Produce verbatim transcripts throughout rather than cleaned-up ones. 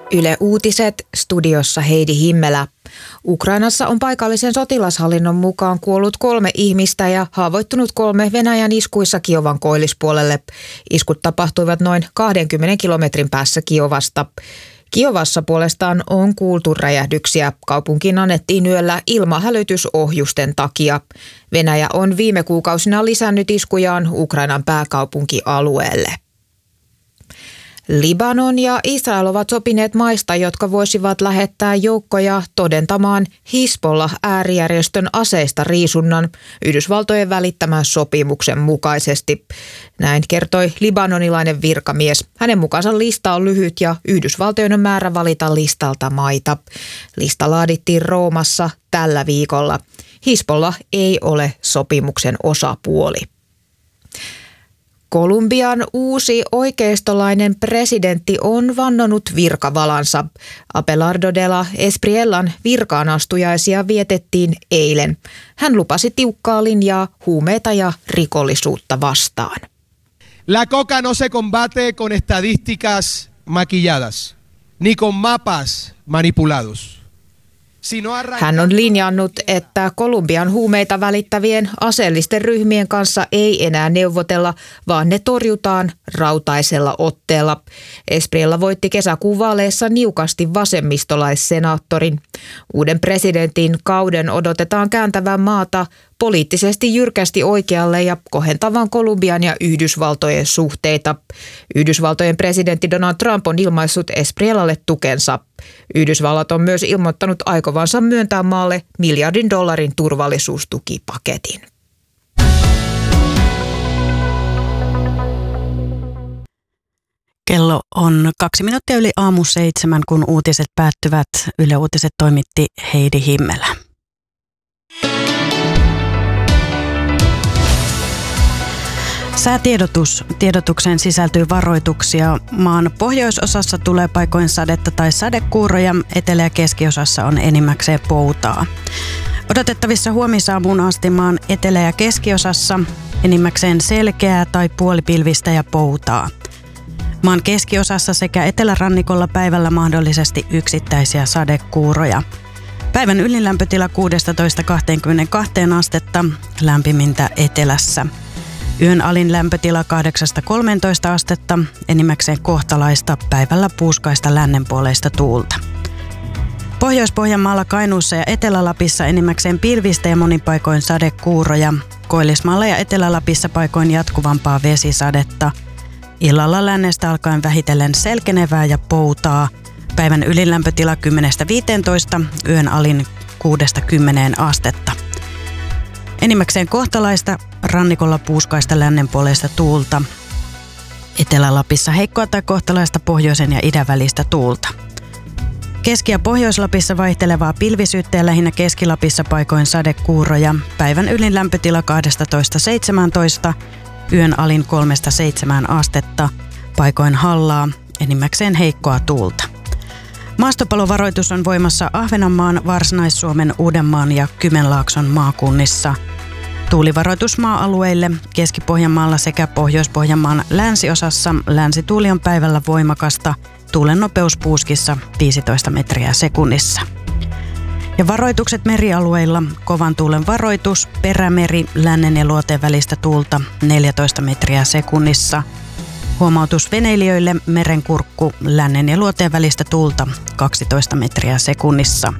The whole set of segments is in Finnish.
Yle Uutiset, studiossa Heidi Himmelä. Ukrainassa on paikallisen sotilashallinnon mukaan kuollut kolme ihmistä ja haavoittunut kolme Venäjän iskuissa Kiovan koillispuolelle. Iskut tapahtuivat noin kaksikymmentä kilometrin päässä Kiovasta. Kiovassa puolestaan on kuultu räjähdyksiä. Kaupunkiin annettiin yöllä ilmahälytysohjusten takia. Venäjä on viime kuukausina lisännyt iskujaan Ukrainan pääkaupunkialueelle. Libanon ja Israel ovat sopineet maista, jotka voisivat lähettää joukkoja todentamaan Hizbollah-äärijärjestön aseista riisunnan Yhdysvaltojen välittämän sopimuksen mukaisesti. Näin kertoi libanonilainen virkamies. Hänen mukaansa lista on lyhyt ja Yhdysvaltojen on määrä valita listalta maita. Lista laadittiin Roomassa tällä viikolla. Hizbollah ei ole sopimuksen osapuoli. Kolumbian uusi oikeistolainen presidentti on vannonut virkavalansa. Abelardo de la Espriellan virkaanastujaisia vietettiin eilen. Hän lupasi tiukkaa linjaa huumeita ja rikollisuutta vastaan. La coca no se combate con estadísticas maquilladas, ni con mapas manipulados. Hän on linjannut, että Kolumbian huumeita välittävien aseellisten ryhmien kanssa ei enää neuvotella, vaan ne torjutaan rautaisella otteella. Espriella voitti kesäkuun vaaleissa niukasti vasemmistolaissenaattorin. Uuden presidentin kauden odotetaan kääntävän maata poliittisesti jyrkästi oikealle ja kohentavan Kolumbian ja Yhdysvaltojen suhteita. Yhdysvaltojen presidentti Donald Trump on ilmaissut Espriellalle tukensa. Yhdysvallat on myös ilmoittanut aikovansa myöntää maalle miljardin dollarin turvallisuustukipaketin. Kello on kaksi minuuttia yli aamu seitsemän, kun uutiset päättyvät. Yle Uutiset toimitti Heidi Himmelä. Säätiedotus. Tiedotukseen sisältyy varoituksia. Maan pohjoisosassa tulee paikoin sadetta tai sadekuuroja. Etelä- ja keskiosassa on enimmäkseen poutaa. Odotettavissa huomisaamuun asti maan etelä- ja keskiosassa enimmäkseen selkeää tai puolipilvistä ja poutaa. Maan keskiosassa sekä etelärannikolla päivällä mahdollisesti yksittäisiä sadekuuroja. Päivän ylinlämpötila kuusitoista kaksikymmentäkaksi astetta, lämpimintä etelässä. Yön alin lämpötila kahdeksasta kolmeentoista astetta, enimmäkseen kohtalaista, päivällä puuskaista lännenpuoleista tuulta. Pohjois-Pohjanmaalla, Kainuussa ja Etelä-Lapissa enimmäkseen pilvistä ja monin paikoin sadekuuroja. Koillismaalla ja Etelä-Lapissa paikoin jatkuvampaa vesisadetta. Illalla lännestä alkaen vähitellen selkenevää ja poutaa. Päivän ylilämpötila kymmenestä viiteentoista, yön alin kuudesta kymmeneen astetta. Enimmäkseen kohtalaista, rannikolla puuskaista lännenpuoleista tuulta. Etelä-Lapissa heikkoa tai kohtalaista pohjoisen ja idän välistä tuulta. Keski- ja Pohjois-Lapissa vaihtelevaa pilvisyyttä ja lähinnä Keski-Lapissa paikoin sadekuuroja. Päivän ylin lämpötila kaksitoista seitsemäntoista, yön alin kolmesta seitsemään astetta, paikoin hallaa, enimmäkseen heikkoa tuulta. Maastopalovaroitus on voimassa Ahvenanmaan, Varsinais-Suomen, Uudenmaan ja Kymenlaakson maakunnissa. Tuulivaroitus maa-alueille Keski-Pohjanmaalla sekä Pohjois-Pohjanmaan länsiosassa. Länsituuli on päivällä voimakasta, tuulen nopeus puuskissa viisitoista metriä sekunnissa. Ja varoitukset merialueilla: kovan tuulen varoitus, Perämeri, lännen ja luoteen välistä tuulta neljätoista metriä sekunnissa. Huomautus veneilijöille: merenkurkku, lännen ja luoteen välistä tuulta kaksitoista metriä sekunnissa.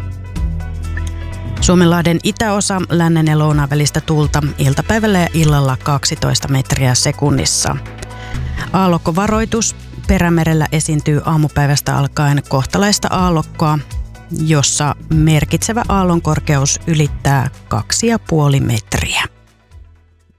Suomenlahden itäosa, lännen ja lounaan välistä tuulta iltapäivällä ja illalla kaksitoista metriä sekunnissa. Aallokkovaroitus: Perämerellä esiintyy aamupäivästä alkaen kohtalaista aallokkoa, jossa merkitsevä aallonkorkeus ylittää kaksi ja puoli metriä.